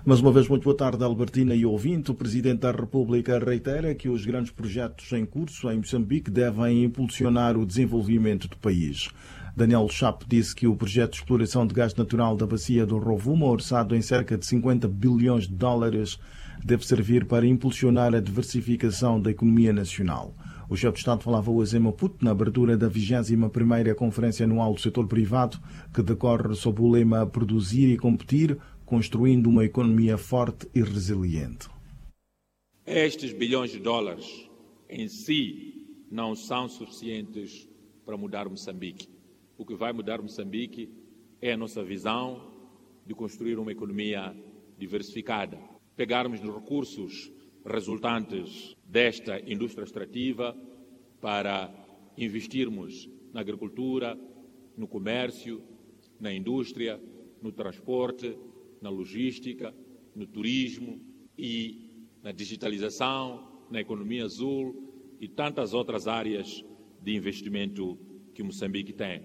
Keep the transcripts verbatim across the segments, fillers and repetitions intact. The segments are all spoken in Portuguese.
Mais uma vez, muito boa tarde, Albertina e ouvinte. O Presidente da República reitera que os grandes projetos em curso em Moçambique devem impulsionar o desenvolvimento do país. Daniel Chapo disse que o projeto de exploração de gás natural da bacia do Rovuma, orçado em cerca de cinquenta bilhões de dólares, deve servir para impulsionar a diversificação da economia nacional. O chefe de Estado falava hoje em Maputo na abertura da vigésima primeira Conferência Anual do Setor Privado, que decorre sob o lema Produzir e Competir, construindo uma economia forte e resiliente. Estes bilhões de dólares em si não são suficientes para mudar Moçambique. O que vai mudar Moçambique é a nossa visão de construir uma economia diversificada. Pegarmos nos recursos resultantes desta indústria extrativa para investirmos na agricultura, no comércio, na indústria, no transporte, na logística, no turismo e na digitalização, na economia azul e tantas outras áreas de investimento que Moçambique tem.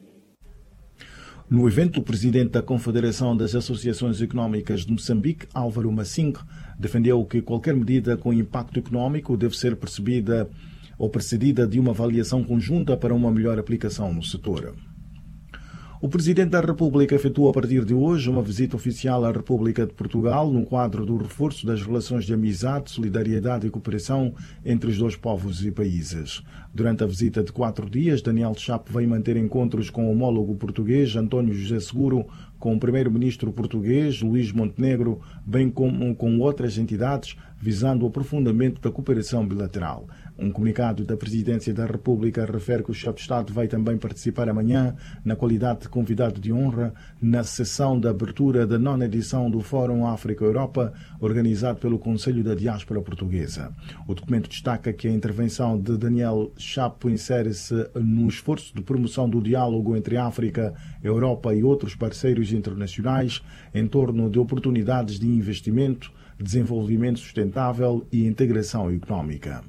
No evento, o presidente da Confederação das Associações Económicas de Moçambique, Álvaro Massing, defendeu que qualquer medida com impacto económico deve ser percebida ou precedida de uma avaliação conjunta para uma melhor aplicação no setor. O Presidente da República efetuou a partir de hoje uma visita oficial à República de Portugal no quadro do reforço das relações de amizade, solidariedade e cooperação entre os dois povos e países. Durante a visita de quatro dias, Daniel Chapo vai manter encontros com o homólogo português António José Seguro, com o primeiro-ministro português Luís Montenegro, bem como com outras entidades, visando o aprofundamento da cooperação bilateral. Um comunicado da Presidência da República refere que o chefe de Estado vai também participar amanhã, na qualidade de convidado de honra, na sessão de abertura da nona edição do Fórum África-Europa, organizado pelo Conselho da Diáspora Portuguesa. O documento destaca que a intervenção de Daniel Chapo insere-se no esforço de promoção do diálogo entre a África, a Europa e outros parceiros internacionais em torno de oportunidades de investimento, desenvolvimento sustentável e integração económica.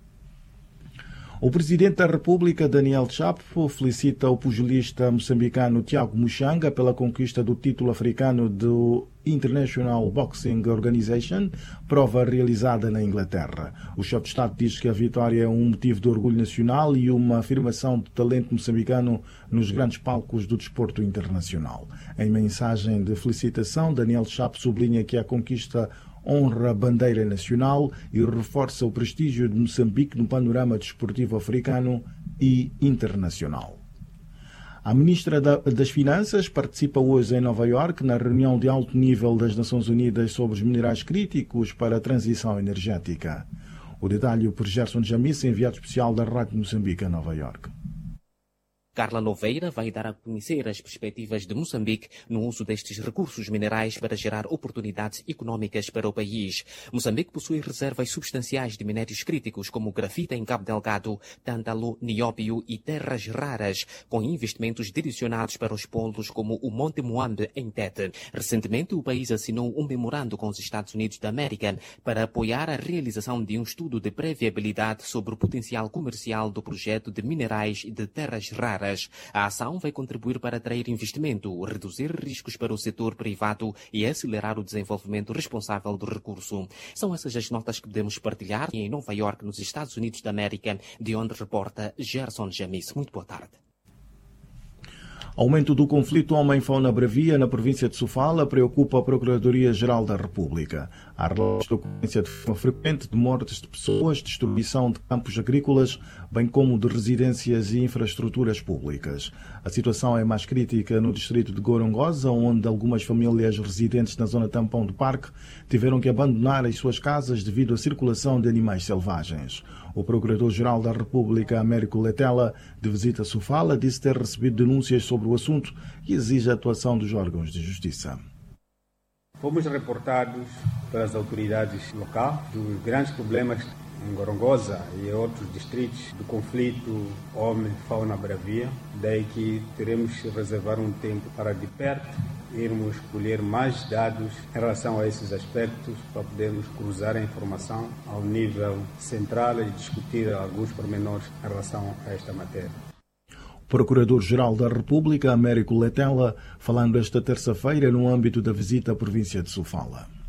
O Presidente da República, Daniel Chapo, felicita o pugilista moçambicano Tiago Muxanga pela conquista do título africano do International Boxing Organization, prova realizada na Inglaterra. O chefe de Estado diz que a vitória é um motivo de orgulho nacional e uma afirmação de talento moçambicano nos grandes palcos do desporto internacional. Em mensagem de felicitação, Daniel Chapo sublinha que a conquista honra a bandeira nacional e reforça o prestígio de Moçambique no panorama desportivo africano e internacional. A ministra das Finanças participa hoje em Nova Iorque na reunião de alto nível das Nações Unidas sobre os minerais críticos para a transição energética. O detalhe por Gerson Jamice, enviado especial da Rádio Moçambique em Nova Iorque. Carla Louveira vai dar a conhecer as perspectivas de Moçambique no uso destes recursos minerais para gerar oportunidades económicas para o país. Moçambique possui reservas substanciais de minérios críticos como grafita em Cabo Delgado, tântalo, nióbio e terras raras, com investimentos direcionados para os polos como o Monte Moambe em Tete. Recentemente, o país assinou um memorando com os Estados Unidos da América para apoiar a realização de um estudo de pré-viabilidade sobre o potencial comercial do projeto de minerais de terras raras. A ação vai contribuir para atrair investimento, reduzir riscos para o setor privado e acelerar o desenvolvimento responsável do recurso. São essas as notas que podemos partilhar em Nova Iorque, nos Estados Unidos da América, de onde reporta Gerson Jamice. Muito boa tarde. Aumento do conflito homem-fauna-bravia na província de Sofala preocupa a Procuradoria-Geral da República. Há relatos de ocorrência de forma frequente de mortes de pessoas, destruição de campos agrícolas, bem como de residências e infraestruturas públicas. A situação é mais crítica no distrito de Gorongosa, onde algumas famílias residentes na zona tampão do parque tiveram que abandonar as suas casas devido à circulação de animais selvagens. O Procurador-Geral da República, Américo Letela, de visita a Sofala, disse ter recebido denúncias sobre o assunto e exige a atuação dos órgãos de justiça. Fomos reportados pelas autoridades locais dos grandes problemas em Gorongosa e outros distritos do conflito homem-fauna-bravia, daí que teremos que reservar um tempo para de perto irmos colher mais dados em relação a esses aspectos para podermos cruzar a informação ao nível central e discutir alguns pormenores em relação a esta matéria. Procurador-Geral da República, Américo Letela, falando esta terça-feira no âmbito da visita à província de Sofala.